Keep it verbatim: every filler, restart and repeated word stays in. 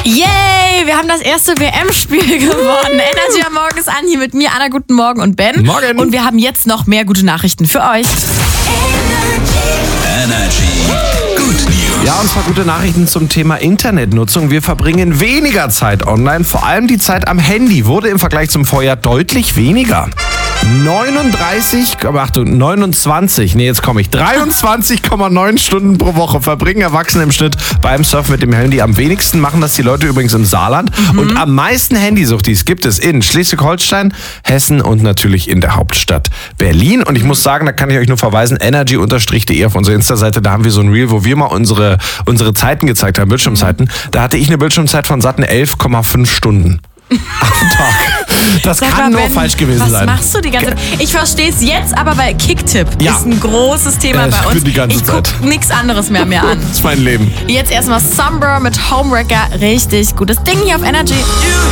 Yay, wir haben das erste W M-Spiel gewonnen. Energy am Morgen ist an, hier mit mir, Anna, guten Morgen und Ben. Morgen. Und wir haben jetzt noch mehr gute Nachrichten für euch. Energy Good News. Ja, und zwar gute Nachrichten zum Thema Internetnutzung. Wir verbringen weniger Zeit online, vor allem die Zeit am Handy wurde im Vergleich zum Vorjahr deutlich weniger. neununddreißig, Achtung, neunundzwanzig, nee, jetzt komme ich, dreiundzwanzig Komma neun Stunden pro Woche verbringen Erwachsene im Schnitt beim Surfen mit dem Handy. Am wenigsten machen das die Leute übrigens im Saarland. Mhm. Und am meisten Handysuchtis gibt es in Schleswig-Holstein, Hessen und natürlich in der Hauptstadt Berlin. Und ich muss sagen, da kann ich euch nur verweisen, energy-de auf unserer Insta-Seite, da haben wir so ein Reel, wo wir mal unsere, unsere Zeiten gezeigt haben, Bildschirmzeiten. Da hatte ich eine Bildschirmzeit von satten elf Komma fünf Stunden. Am Tag. Das Sag kann mal, nur Ben, falsch gewesen was sein. Was machst du die ganze Zeit? Ich verstehe es jetzt, aber bei Kicktipp Ja. ist ein großes Thema Äh, bei für uns. die ganze ich guck Zeit. nichts anderes mehr mir an. Das ist mein Leben. Jetzt erstmal Sombra mit Homewrecker. Richtig gutes Ding hier auf Energy.